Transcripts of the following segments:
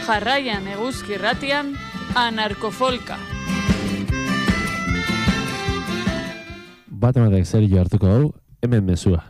Jarraian eguzki irratian, anarkofolka. Bat ematek zer hartuko hau, hemen mezua.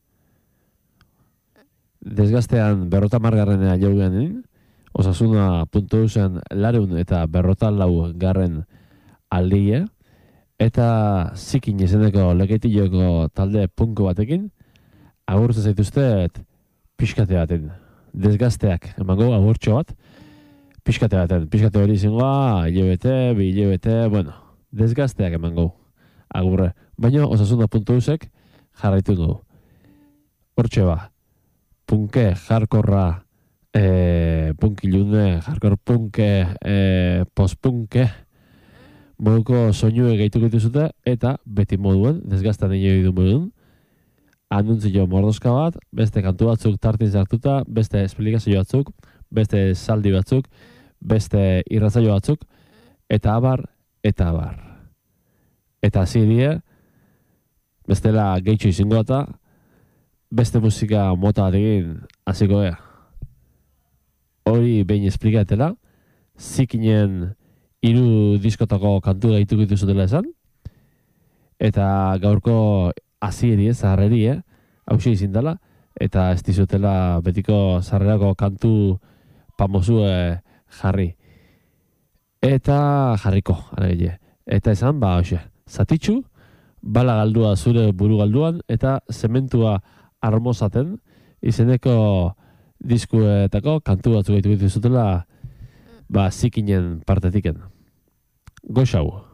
Desgaztean 50. jaugeanin, Osasuna .eusen 200 eta 54 aldia, eta zikin izeneko lekeitioko talde punko batekin, agurtza zaituztet pixkate baten. Desgazteak, emango agurtxo bat, pixkate baten. Pixkate hori izangoa, hilabete, 2 hilabete, bueno, desgazteak emango agurre. Baina Osasuna .eusek jarraitu dugu. Hortxe ba, punke, jarkorra, punkilune, jarkor punke, postpunke, moduko soinue gehituko dituzute, eta beti moduen, desgaztan egin du moduen, anuntzio mordozka bat, beste kantu batzuk tartin zartuta, beste esplikazio batzuk, beste saldi batzuk, beste irratzaio batzuk, eta abar, eta abar. Eta hasi die, bestela gehitxo izango eta, beste musika mota bat egin hasiko ea. Hori behin esplikatela, zikinen 3 diskotako kantu gehituko dituzutela esan, eta gaurko hasieri, zaharreri, hauxe izin dela, eta ez dizutela betiko zarrerako kantu pamozue jarri. Eta jarriko, alegile. Eta esan, ba, hoxe, zatitxu, bala galdua zure buru galduan, eta zementua armozaten, izeneko diskuetako kantu batzuk gaitu dituzutela, ba, zikinen partetiken. Goxau.